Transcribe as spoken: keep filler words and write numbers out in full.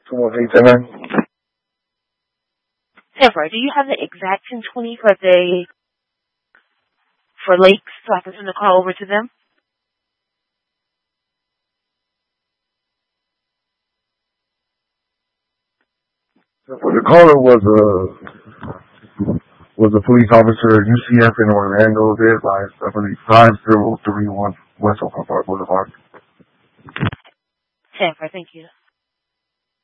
two one eight ten nine. Jennifer, do you have the exact ten twenty for the for Lakes so I can send the call over to them? Well, the caller was a was a police officer at U C F in Orlando. They advised, I believe, five zero three one West Oakland Park Boulevard. Jennifer, thank you.